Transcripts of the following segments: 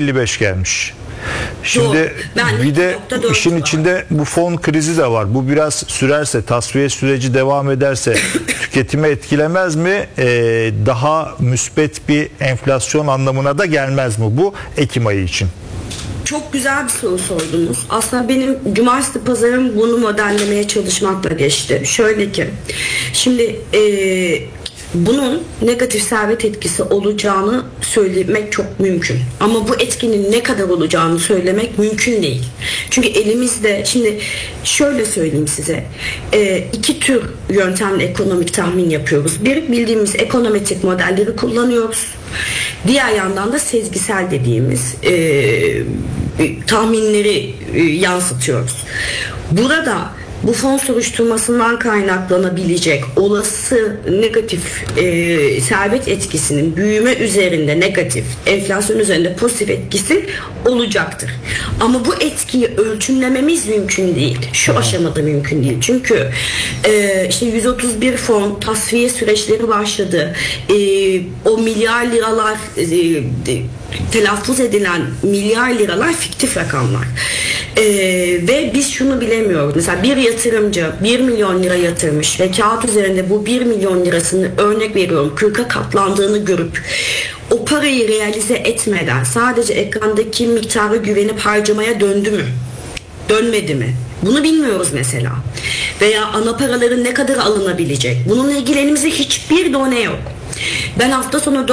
%55 gelmiş. Şimdi bir de işin içinde bu fon krizi de var. Bu biraz sürerse, tasfiye süreci devam ederse tüketimi etkilemez mi? Daha müspet bir enflasyon anlamına da gelmez mi bu Ekim ayı için? Çok güzel bir soru sordunuz. Aslında benim cumartesi pazarım bunu modellemeye çalışmakla geçti. Şöyle ki, şimdi bunun negatif servet etkisi olacağını söylemek çok mümkün. Ama bu etkinin ne kadar olacağını söylemek mümkün değil. Çünkü elimizde, şimdi şöyle söyleyeyim size, iki tür yöntemle ekonomik tahmin yapıyoruz. Bir, bildiğimiz ekonometrik modelleri kullanıyoruz. Diğer yandan da sezgisel dediğimiz tahminleri yansıtıyoruz. Burada bu fon soruşturmasından kaynaklanabilecek olası negatif servet etkisinin büyüme üzerinde negatif, enflasyon üzerinde pozitif etkisi olacaktır. Ama bu etkiyi ölçümlememiz mümkün değil. Şu aşamada mümkün değil. Çünkü işte 131 fon tasfiye süreçleri başladı. O milyar liralar telaffuz edilen milyar liralar fiktif rakamlar. Ve biz şunu bilemiyoruz. Mesela bir yatırımcı 1 milyon lira yatırmış ve kağıt üzerinde bu 1 milyon lirasını, örnek veriyorum, 40'a katlandığını görüp o parayı realize etmeden sadece ekrandaki miktara güvenip harcamaya döndü mü? Dönmedi mi? Bunu bilmiyoruz mesela. Veya ana paraların ne kadar alınabilecek? Bununla ilgili elimizde hiçbir done yok. Ben hafta sonu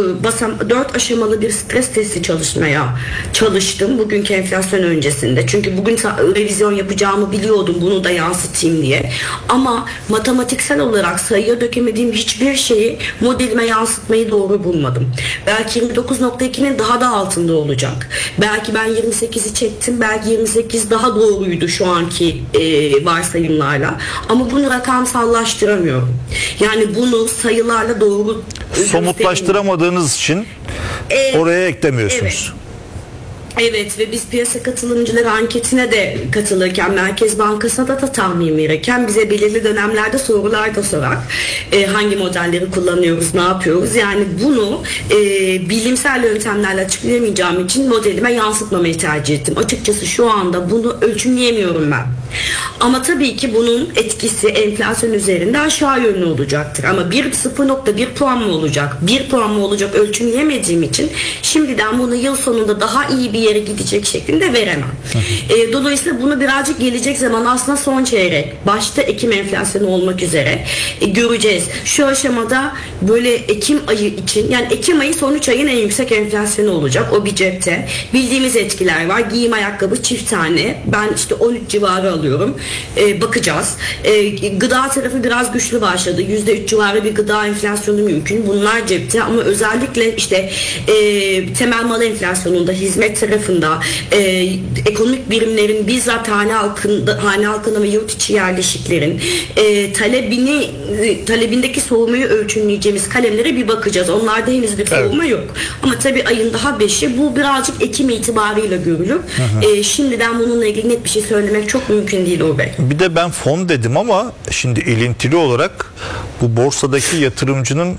4 aşamalı bir stres testi çalışmaya çalıştım bugünkü enflasyon öncesinde. Çünkü bugün revizyon yapacağımı biliyordum, bunu da yansıtayım diye. Ama matematiksel olarak sayıya dökemediğim hiçbir şeyi modelime yansıtmayı doğru bulmadım. Belki 29.2'nin daha da altında olacak. Belki ben 28'i çektim. Belki 28 daha doğruydu şu anki varsayımlarla. Ama bunu rakamsallaştıramıyorum. Yani bunu sayılarla doğru somutlaştıramadığınız için oraya eklemiyorsunuz. Evet ve biz piyasa katılımcıları anketine de katılırken Merkez Bankası'na da tahmin verirken bize belirli dönemlerde sorular da sorar. Hangi modelleri kullanıyoruz, ne yapıyoruz? Yani bunu bilimsel yöntemlerle açıklayamayacağım için modelime yansıtmamayı tercih ettim. Açıkçası şu anda bunu ölçümleyemiyorum ben. Ama tabii ki bunun etkisi enflasyon üzerinde aşağı yönlü olacaktır. Ama 0.1 puan mı olacak, 1 puan mı olacak ölçümleyemediğim için şimdiden bunu yıl sonunda daha iyi bir yere gidecek şeklinde veremem. Dolayısıyla bunu birazcık gelecek zaman, aslında son çeyrek, başta Ekim enflasyonu olmak üzere göreceğiz. Şu aşamada böyle Ekim ayı için, yani Ekim ayı son 3 ayın en yüksek enflasyonu olacak. O bir cepte. Bildiğimiz etkiler var. Giyim ayakkabı çift tane. Ben işte 13 civarı alıyorum. Bakacağız. Gıda tarafı biraz güçlü başladı. %3 civarı bir gıda enflasyonu mümkün. Bunlar cepte ama özellikle işte temel mal enflasyonunda, hizmet tarafında ekonomik birimlerin bizzat hane halkına ve yurt içi yerleşiklerin talebindeki soğumayı ölçümleyeceğimiz kalemlere bir bakacağız. Onlarda henüz bir soğuma yok. Ama tabii ayın daha 5'i, bu birazcık Ekim itibarıyla görülür. Şimdiden bununla ilgili net bir şey söylemek çok mümkün değil Uğur Bey. Bir de ben fon dedim ama şimdi ilintili olarak bu borsadaki yatırımcının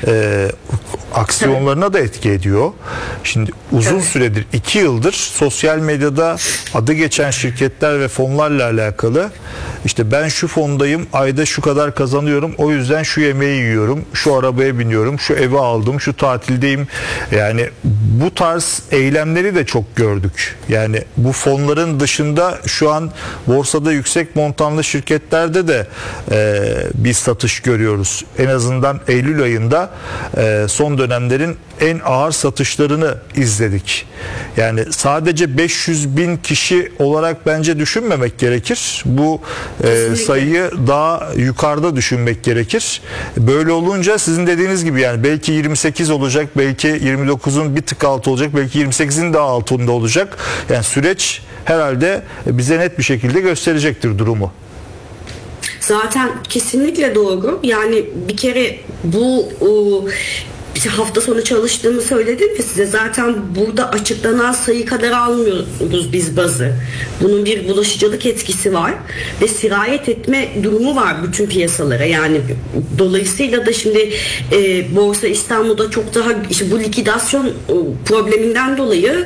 aksiyonlarına da etki ediyor. Şimdi uzun süredir, 2 yıldır sosyal medyada adı geçen şirketler ve fonlarla alakalı, işte ben şu fondayım, ayda şu kadar kazanıyorum, o yüzden şu yemeği yiyorum, şu arabaya biniyorum, şu evi aldım, şu tatildeyim. Yani bu tarz eylemleri de çok gördük. Yani bu fonların dışında şu an borsada yüksek montanlı şirketlerde de bir satış görüyoruz. En azından Eylül ayında son dönemlerin en ağır satışlarını izledik. Yani sadece 500 bin kişi olarak bence düşünmemek gerekir. Bu sayıyı daha yukarıda düşünmek gerekir. Böyle olunca sizin dediğiniz gibi, yani belki 28 olacak, belki 29'un bir tık altı olacak, belki 28'in daha altında olacak. Yani süreç herhalde bize net bir şekilde gösterecektir durumu. Zaten kesinlikle doğru. Yani bir kere bu hafta sonu çalıştığımı söyledim ya size. Zaten burada açıklanan sayı kadar almıyoruz biz bazı. Bunun bir bulaşıcılık etkisi var ve sirayet etme durumu var bütün piyasalara. Yani dolayısıyla da şimdi Borsa İstanbul'da çok daha işte bu likidasyon probleminden dolayı